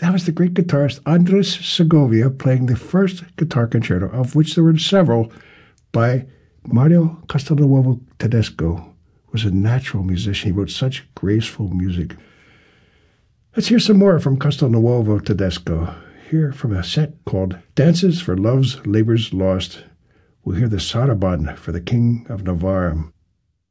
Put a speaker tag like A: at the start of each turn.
A: That was the great guitarist Andres Segovia playing the first guitar concerto, of which there were several, by Mario Castelnuovo Tedesco. Was a natural musician. He wrote such graceful music. Let's hear some more from Castelnuovo Tedesco. Here from a set called Dances for Love's Labours Lost, we'll hear the Saraband for the King of Navarre.